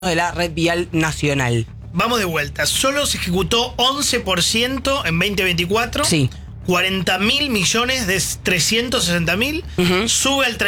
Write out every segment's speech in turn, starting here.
de la red vial nacional. Vamos de vuelta. Solo se ejecutó 11% en 2024. Sí. 40.000 millones de 360.000. Sube al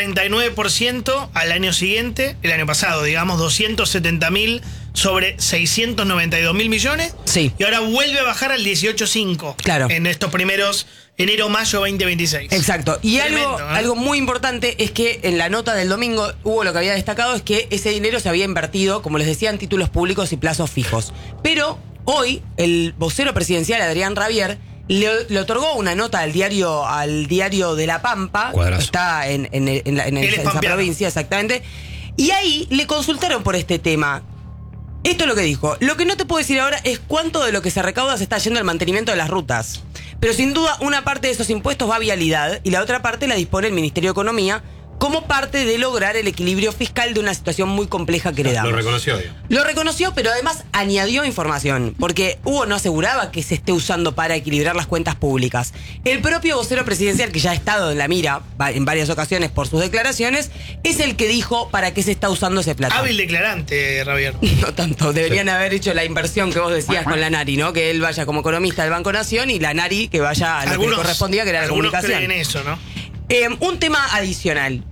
39% al año siguiente, el año pasado, digamos, 270.000 sobre 692.000 millones. Sí. Y ahora vuelve a bajar al 18.5. Claro. En estos primeros enero-mayo 2026. Exacto. Y Tremendo, algo muy importante es que en la nota del domingo Hugo lo que había destacado es que ese dinero se había invertido, como les decía, en títulos públicos y plazos fijos. Pero hoy el vocero presidencial Adrián Rabier le otorgó una nota al diario de La Pampa, Cuadrazo. que está en esa provincia, exactamente. Y ahí le consultaron por este tema. Esto es lo que dijo. Lo que no te puedo decir ahora es cuánto de lo que se recauda se está yendo al mantenimiento de las rutas. Pero sin duda una parte de esos impuestos va a vialidad y la otra parte la dispone el Ministerio de Economía como parte de lograr el equilibrio fiscal de una situación muy compleja que heredamos. Lo reconoció, digo. Lo reconoció, pero además añadió información, porque Hugo no aseguraba que se esté usando para equilibrar las cuentas públicas. El propio vocero presidencial, que ya ha estado en la mira en varias ocasiones por sus declaraciones, es el que dijo para qué se está usando ese plata. Hábil declarante, Rabier. No tanto, deberían haber hecho la inversión que vos decías con la Nari, ¿no? Que él vaya como economista del Banco Nación y la Nari que vaya a lo que le correspondía, que era la comunicación. Creen eso, ¿no? Un tema adicional.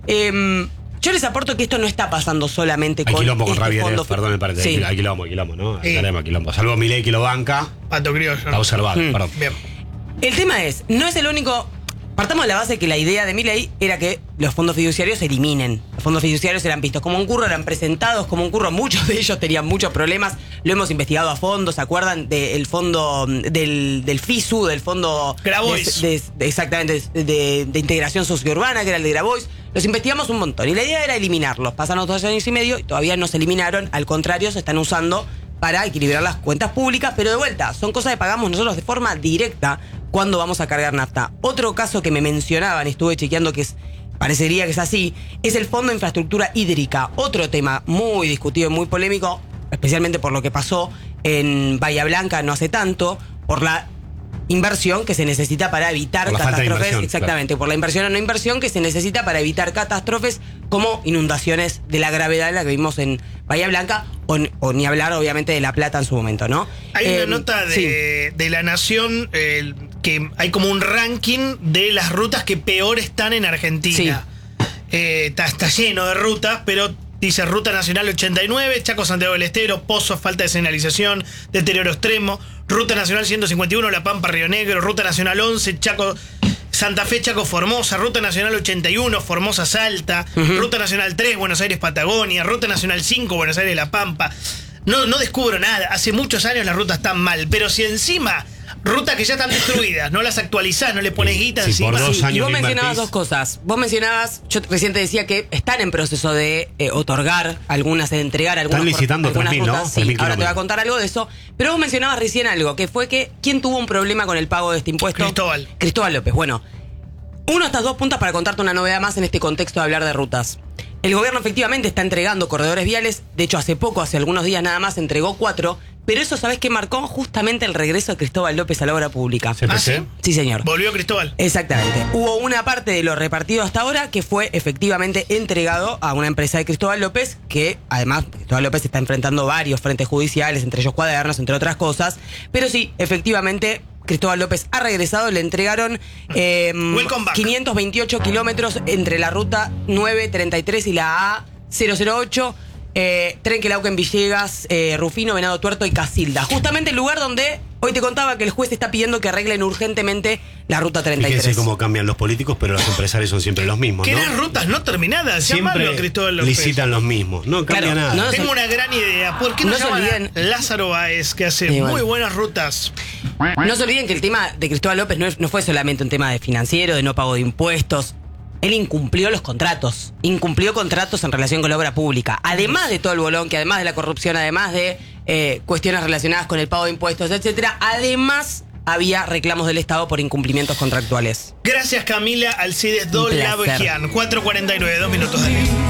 Yo les aporto que esto no está pasando solamente con Quilombo con este Rabier, fondo. perdón, me parece. Sí. Hay quilombo, ¿no? Sí. Haremos quilombo. Salvo Milei que lo banca, Pato criollo. está observado, perdón. Bien. El tema es, no es el único. Partamos de la base que la idea de Milei era que los fondos fiduciarios se eliminen. Los fondos fiduciarios eran vistos como un curro, eran presentados como un curro. Muchos de ellos tenían muchos problemas. Lo hemos investigado a fondo. ¿Se acuerdan del fondo del FISU, del fondo Grabois? Exactamente, de integración sociourbana, que era el de Grabois? Los investigamos un montón. Y la idea era eliminarlos. Pasaron 2 años y medio y todavía no se eliminaron. Al contrario, se están usando para equilibrar las cuentas públicas. Pero de vuelta, son cosas que pagamos nosotros de forma directa cuando vamos a cargar nafta. Otro caso que me mencionaban y estuve chequeando que parecería que es así, es el Fondo de Infraestructura Hídrica. Otro tema muy discutido y muy polémico, especialmente por lo que pasó en Bahía Blanca no hace tanto, por la inversión que se necesita para evitar por la falta de catástrofes. inversión, Exactamente, claro. por la inversión o no inversión que se necesita para evitar catástrofes como inundaciones de la gravedad de la que vimos en Bahía Blanca o ni hablar obviamente de La Plata en su momento, ¿no? Hay una nota de La Nación que hay como un ranking de las rutas que peor están en Argentina. Está lleno de rutas, pero dice Ruta Nacional 89, Chaco Santiago del Estero, Pozos, falta de señalización, deterioro extremo, Ruta Nacional 151, La Pampa, Río Negro, Ruta Nacional 11, Chaco, Santa Fe, Chaco, Formosa, Ruta Nacional 81, Formosa, Salta, Ruta Nacional 3, Buenos Aires, Patagonia, Ruta Nacional 5, Buenos Aires, La Pampa. No descubro nada, hace muchos años las rutas están mal, pero si encima rutas que ya están destruidas, no las actualizás, no le pones guita encima. Por 2 años y vos no mencionabas invertís. 2 cosas. Vos mencionabas, yo recién te decía que están en proceso de otorgar algunas, de entregar algunas. Están licitando algunas 3.000, ¿no? rutas. Sí, 3.000 ahora te voy a kilómetros. contar algo de eso. Pero vos mencionabas recién algo, que fue que ¿quién tuvo un problema con el pago de este impuesto? Cristóbal López. Bueno, uno de estas 2 puntas para contarte una novedad más en este contexto de hablar de rutas. El gobierno efectivamente está entregando corredores viales. De hecho, hace algunos días nada más, entregó 4. Pero eso, ¿sabés qué marcó? Justamente el regreso de Cristóbal López a la obra pública. ¿CPC? ¿Ah, sí? Sí, señor. Volvió Cristóbal. Exactamente. Hubo una parte de lo repartido hasta ahora que fue efectivamente entregado a una empresa de Cristóbal López, que además Cristóbal López está enfrentando varios frentes judiciales, entre ellos cuadernos, entre otras cosas. Pero sí, efectivamente, Cristóbal López ha regresado, le entregaron 528 kilómetros entre la ruta 933 y la A008. Trenquelauquen, Villegas, Rufino, Venado Tuerto y Casilda. Justamente el lugar donde hoy te contaba que el juez está pidiendo que arreglen urgentemente la ruta 33. Fíjense cómo cambian los políticos, pero los empresarios son siempre los mismos, Que ¿no? eran rutas no terminadas. Llamalo Siempre a Cristóbal López. licitan los mismos. No cambia Claro, nada. Tengo una gran idea. ¿Por qué no, No se llaman olviden. a Lázaro Báez, que hace muy buenas rutas? No se olviden que el tema de Cristóbal López no fue solamente un tema de financiero, de no pago de impuestos. Él incumplió los contratos. Incumplió contratos en relación con la obra pública. Además de todo el bolón, que además de la corrupción, además de cuestiones relacionadas con el pago de impuestos, etcétera, además había reclamos del Estado por incumplimientos contractuales. Gracias, Camila Alcides Un placer. Dolavejian. 4:49, 2 minutos de